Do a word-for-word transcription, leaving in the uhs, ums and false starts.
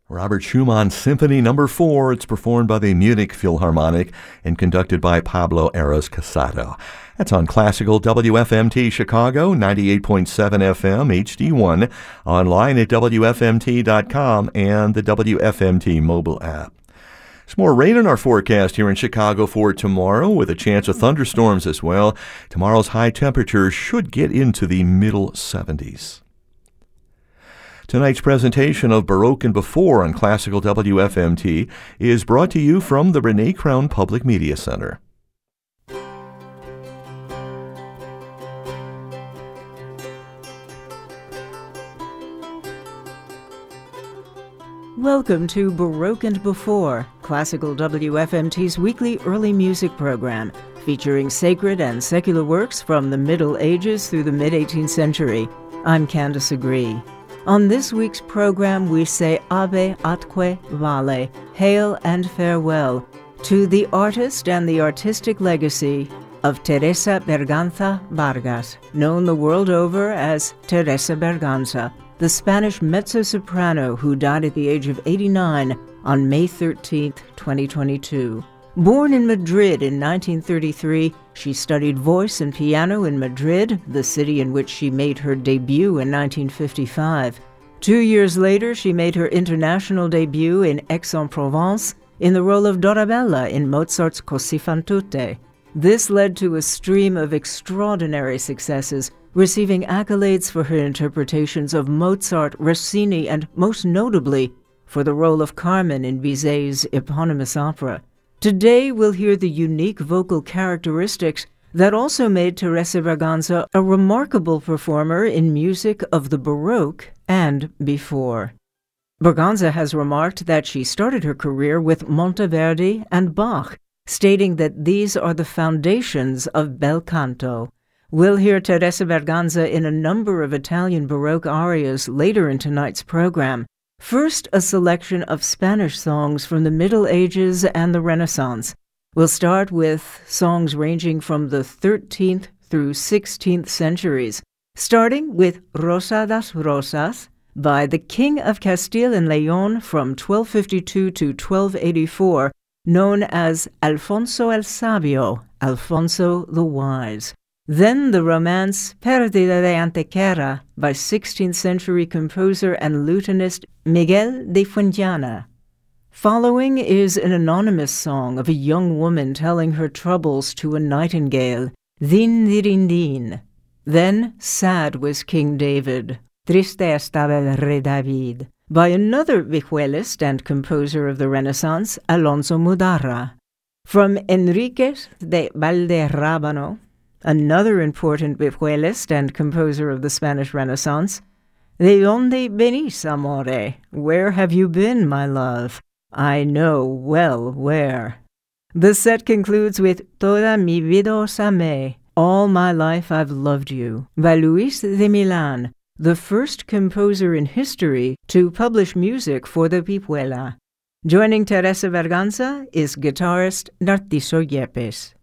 Robert Schumann Symphony Number four. It's performed by the Munich Philharmonic and conducted by Pablo Eras Casado. That's on Classical W F M T Chicago, ninety-eight point seven F M, H D one, online at W F M T dot com and the W F M T mobile app. There's more rain in our forecast here in Chicago for tomorrow, with a chance of thunderstorms as well. Tomorrow's high temperatures should get into the middle seventies. Tonight's presentation of Baroque and Before on Classical W F M T is brought to you from the Renee Crown Public Media Center. Welcome to Baroque and Before, Classical W F M T's weekly early music program, featuring sacred and secular works from the Middle Ages through the mid-eighteenth century. I'm Candace Agree. On this week's program, we say Ave atque vale, hail and farewell, to the artist and the artistic legacy of Teresa Berganza Vargas, known the world over as Teresa Berganza, the Spanish mezzo-soprano who died at the age of eighty-nine on May thirteenth, twenty twenty-two. Born in Madrid in nineteen thirty-three, she studied voice and piano in Madrid, the city in which she made her debut in nineteen fifty-five. Two years later, she made her international debut in Aix-en-Provence in the role of Dorabella in Mozart's Così fan tutte. This led to a stream of extraordinary successes, receiving accolades for her interpretations of Mozart, Rossini, and most notably for the role of Carmen in Bizet's eponymous opera. Today, we'll hear the unique vocal characteristics that also made Teresa Berganza a remarkable performer in music of the Baroque and before. Berganza has remarked that she started her career with Monteverdi and Bach, stating that these are the foundations of bel canto. We'll hear Teresa Berganza in a number of Italian Baroque arias later in tonight's program. First, a selection of Spanish songs from the Middle Ages and the Renaissance. We'll start with songs ranging from the thirteenth through sixteenth centuries, starting with Rosa das Rosas by the King of Castile and Leon from twelve fifty-two to twelve eighty-four, known as Alfonso el Sabio, Alfonso the Wise. Then the romance Perdida de Antequera by sixteenth century composer and lutenist Miguel de Fuenllana. Following is an anonymous song of a young woman telling her troubles to a nightingale, Din dirin din. Then Sad Was King David, Triste estaba el Rey David, by another vihuelist and composer of the Renaissance, Alonso Mudarra. From Enriquez de Valderrábano, another important vihuelist and composer of the Spanish Renaissance, De donde venís, amore? Where have you been, my love? I know well where. The set concludes with Toda mi vida os amé, All my life I've loved you, by Luis de Milan, the first composer in history to publish music for the vihuela. Joining Teresa Berganza is guitarist Narciso Yepes.